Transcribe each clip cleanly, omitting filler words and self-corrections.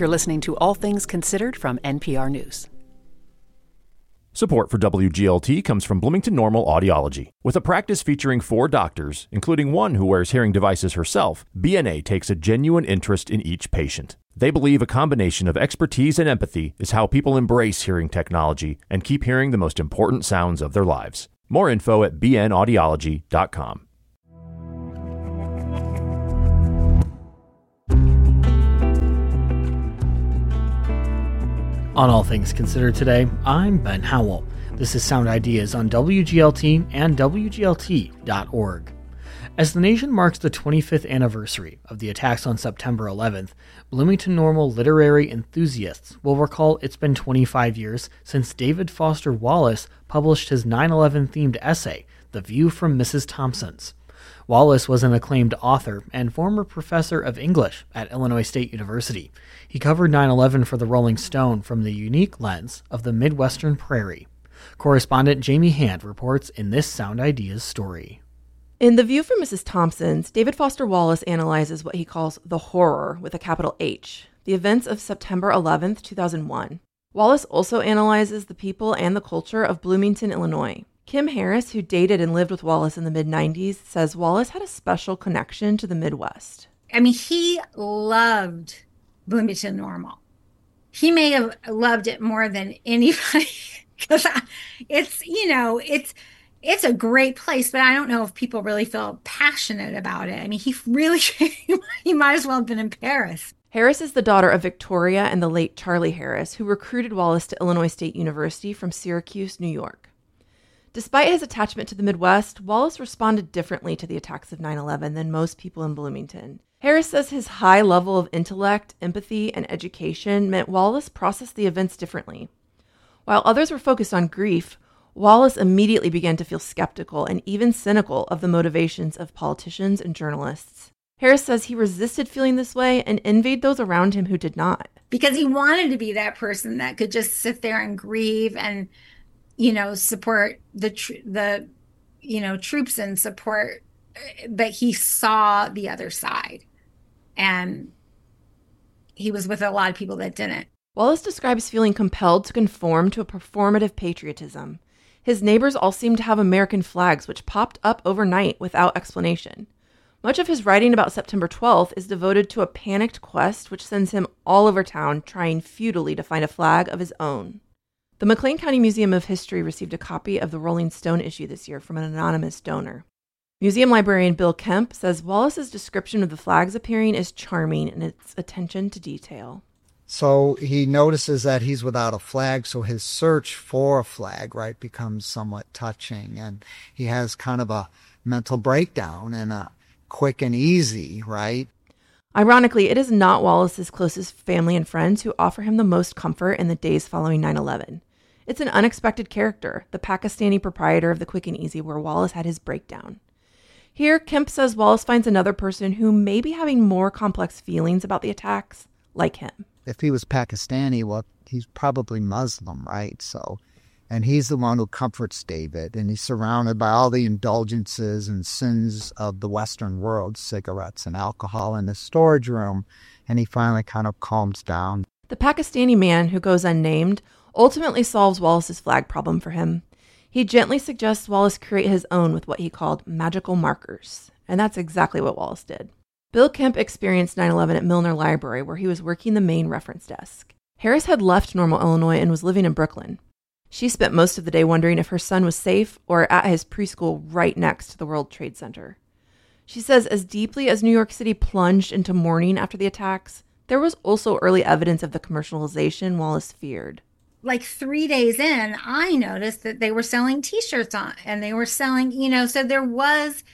You're listening to All Things Considered from NPR News. Support for WGLT comes from Bloomington Normal Audiology. With a practice featuring 4 doctors, including one who wears hearing devices herself, BNA takes a genuine interest in each patient. They believe a combination of expertise and empathy is how people embrace hearing technology and keep hearing the most important sounds of their lives. More info at bnaudiology.com. On All Things Considered today, I'm Ben Howell. This is Sound Ideas on WGLT and WGLT.org. As the nation marks the 25th anniversary of the attacks on September 11th, Bloomington Normal literary enthusiasts will recall it's been 25 years since David Foster Wallace published his 9/11-themed essay, The View from Mrs. Thompson's. Wallace was an acclaimed author and former professor of English at Illinois State University. He covered 9/11 for the Rolling Stone from the unique lens of the Midwestern prairie. Correspondent Jamie Hand reports in this Sound Ideas story. In The View from Mrs. Thompson's, David Foster Wallace analyzes what he calls the horror with a capital H, the events of September 11th, 2001. Wallace also analyzes the people and the culture of Bloomington, Illinois. Kim Harris, who dated and lived with Wallace in the mid-90s, says Wallace had a special connection to the Midwest. I mean, he loved Bloomington Normal. He may have loved it more than anybody because it's a great place, but I don't know if people really feel passionate about it. I mean, he might as well have been in Paris. Harris is the daughter of Victoria and the late Charlie Harris, who recruited Wallace to Illinois State University from Syracuse, New York. Despite his attachment to the Midwest, Wallace responded differently to the attacks of 9/11 than most people in Bloomington. Harris says his high level of intellect, empathy, and education meant Wallace processed the events differently. While others were focused on grief, Wallace immediately began to feel skeptical and even cynical of the motivations of politicians and journalists. Harris says he resisted feeling this way and envied those around him who did not. Because he wanted to be that person that could just sit there and grieve and support the troops and support, but he saw the other side. And he was with a lot of people that didn't. Wallace describes feeling compelled to conform to a performative patriotism. His neighbors all seemed to have American flags, which popped up overnight without explanation. Much of his writing about September 12th is devoted to a panicked quest which sends him all over town trying futilely to find a flag of his own. The McLean County Museum of History received a copy of the Rolling Stone issue this year from an anonymous donor. Museum librarian Bill Kemp says Wallace's description of the flags appearing is charming in its attention to detail. So he notices that he's without a flag, so his search for a flag, right, becomes somewhat touching. And he has kind of a mental breakdown and a quick and easy, right? Ironically, it is not Wallace's closest family and friends who offer him the most comfort in the days following 9/11. It's an unexpected character, the Pakistani proprietor of the Quick and Easy where Wallace had his breakdown. Here, Kemp says Wallace finds another person who may be having more complex feelings about the attacks, like him. If he was Pakistani, well, he's probably Muslim, right? And he's the one who comforts David, and he's surrounded by all the indulgences and sins of the Western world, cigarettes and alcohol in his storage room, and he finally kind of calms down. The Pakistani man, who goes unnamed, ultimately solves Wallace's flag problem for him. He gently suggests Wallace create his own with what he called magical markers, and that's exactly what Wallace did. Bill Kemp experienced 9/11 at Milner Library, where he was working the main reference desk. Harris had left Normal, Illinois, and was living in Brooklyn. She spent most of the day wondering if her son was safe or at his preschool right next to the World Trade Center. She says as deeply as New York City plunged into mourning after the attacks, there was also early evidence of the commercialization Wallace feared. Like 3 days in, I noticed that they were selling T-shirts on, and they were selling, so there was...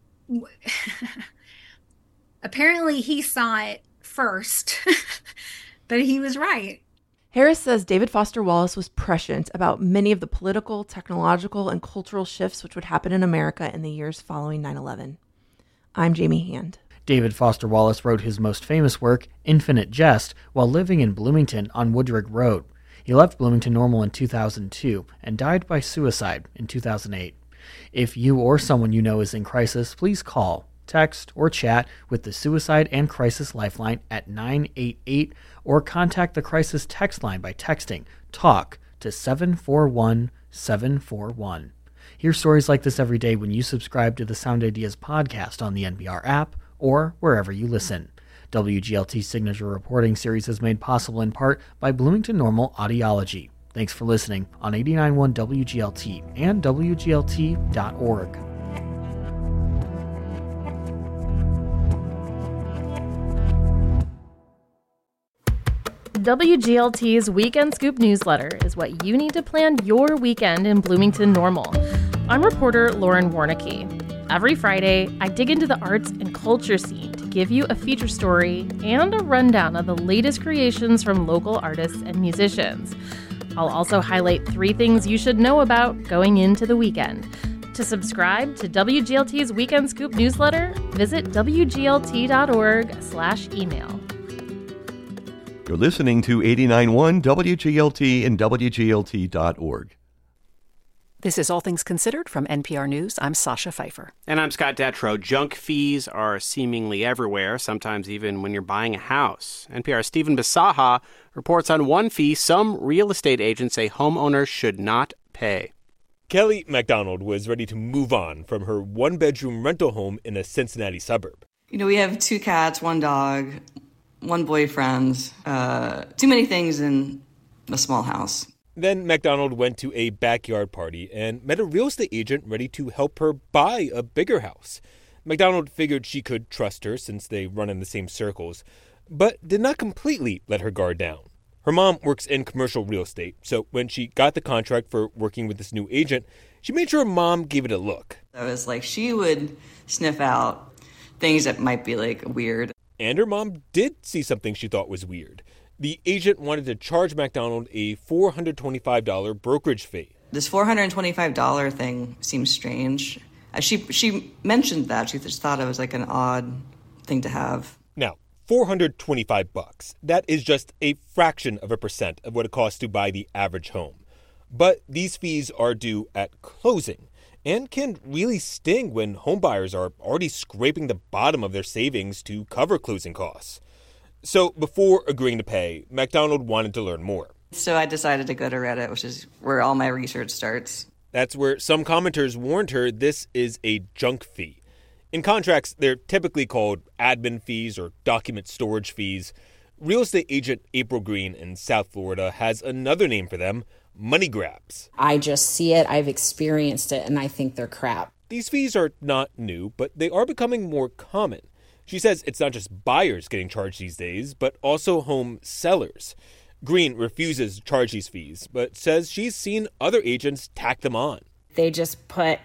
Apparently he saw it first, but he was right. Harris says David Foster Wallace was prescient about many of the political, technological, and cultural shifts which would happen in America in the years following 9/11. I'm Jamie Hand. David Foster Wallace wrote his most famous work, Infinite Jest, while living in Bloomington on Woodrick Road. He left Bloomington Normal in 2002 and died by suicide in 2008. If you or someone you know is in crisis, please call text, or chat with the Suicide and Crisis Lifeline at 988 or contact the Crisis Text Line by texting TALK to 741-741. Hear stories like this every day when you subscribe to the Sound Ideas podcast on the NPR app or wherever you listen. WGLT's signature reporting series is made possible in part by Bloomington Normal Audiology. Thanks for listening on 89.1 WGLT and WGLT.org. WGLT's Weekend Scoop newsletter is what you need to plan your weekend in Bloomington Normal. I'm reporter Lauren Warnicki. Every Friday, I dig into the arts and culture scene to give you a feature story and a rundown of the latest creations from local artists and musicians. I'll also highlight 3 things you should know about going into the weekend. To subscribe to WGLT's Weekend Scoop newsletter, visit wglt.org/email. You're listening to 89.1 WGLT and WGLT.org. This is All Things Considered from NPR News. I'm Sasha Pfeiffer. And I'm Scott Detrow. Junk fees are seemingly everywhere, sometimes even when you're buying a house. NPR's Stephen Bisaha reports on one fee some real estate agents say homeowners should not pay. Kelly McDonald was ready to move on from her one-bedroom rental home in a Cincinnati suburb. You know, we have 2 cats, 1 dog, 1 boyfriend, too many things in a small house. Then McDonald went to a backyard party and met a real estate agent ready to help her buy a bigger house. McDonald figured she could trust her since they run in the same circles, but did not completely let her guard down. Her mom works in commercial real estate, so when she got the contract for working with this new agent, she made sure her mom gave it a look. I was like, she would sniff out things that might be like weird. And her mom did see something she thought was weird. The agent wanted to charge McDonald a $425 brokerage fee. This $425 thing seems strange. She mentioned that. She just thought it was like an odd thing to have. Now, $425. That is just a fraction of a percent of what it costs to buy the average home. But these fees are due at closing and can really sting when homebuyers are already scraping the bottom of their savings to cover closing costs. So before agreeing to pay, McDonald wanted to learn more. So I decided to go to Reddit, which is where all my research starts. That's where some commenters warned her this is a junk fee. In contracts, they're typically called admin fees or document storage fees. Real estate agent April Green in South Florida has another name for them, money grabs. I just see it, I've experienced it, and I think they're crap. These fees are not new, but they are becoming more common. She says it's not just buyers getting charged these days, but also home sellers. Green refuses to charge these fees, but says she's seen other agents tack them on. They just put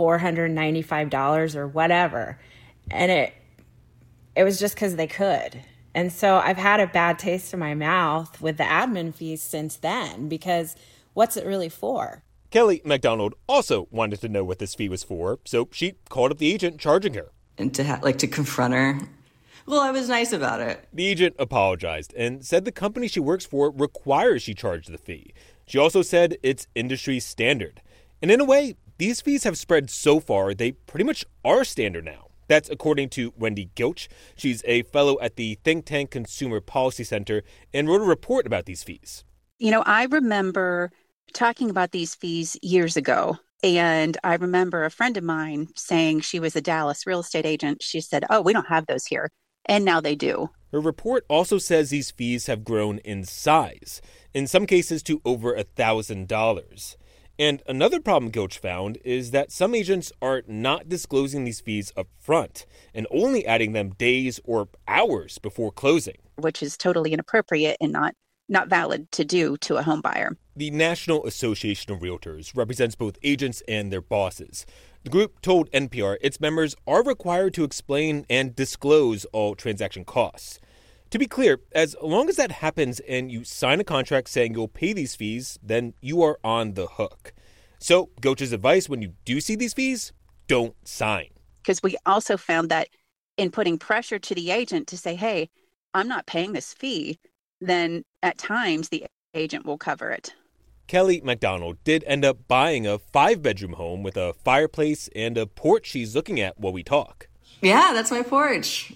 $495 or whatever, and it was just because they could. And so I've had a bad taste in my mouth with the admin fees since then, because what's it really for? Kelly McDonald also wanted to know what this fee was for, so she called up the agent charging her. And to confront her. Well, I was nice about it. The agent apologized and said the company she works for requires she charge the fee. She also said it's industry standard. And in a way, these fees have spread so far, they pretty much are standard now. That's according to Wendy Gilch. She's a fellow at the think tank Consumer Policy Center and wrote a report about these fees. You know, I remember talking about these fees years ago. And I remember a friend of mine saying she was a Dallas real estate agent. She said, oh, we don't have those here. And now they do. Her report also says these fees have grown in size, in some cases to over $1,000. And another problem Gilch found is that some agents are not disclosing these fees up front and only adding them days or hours before closing. Which is totally inappropriate and not valid to do to a home buyer. The National Association of Realtors represents both agents and their bosses. The group told NPR its members are required to explain and disclose all transaction costs. To be clear, as long as that happens and you sign a contract saying you'll pay these fees, then you are on the hook. So, Gilch's advice when you do see these fees, don't sign. Because we also found that in putting pressure to the agent to say, hey, I'm not paying this fee, then at times the agent will cover it. Kelly McDonald did end up buying a 5-bedroom home with a fireplace and a porch she's looking at while we talk. Yeah, that's my porch.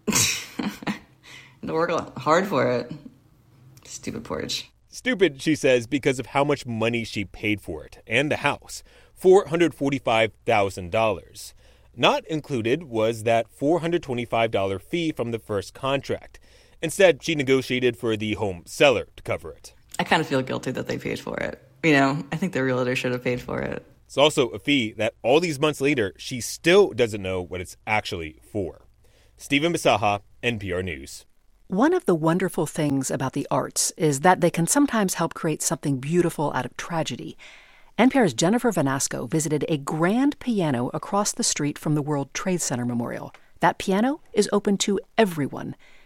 To work hard for it. Stupid porch. Stupid, she says, because of how much money she paid for it and the house, $445,000. Not included was that $425 fee from the first contract. Instead, she negotiated for the home seller to cover it. I kind of feel guilty that they paid for it. You know, I think the realtor should have paid for it. It's also a fee that all these months later, she still doesn't know what it's actually for. Stephen Bisaha, NPR News. One of the wonderful things about the arts is that they can sometimes help create something beautiful out of tragedy. NPR's Jennifer Vanasco visited a grand piano across the street from the World Trade Center Memorial. That piano is open to everyone.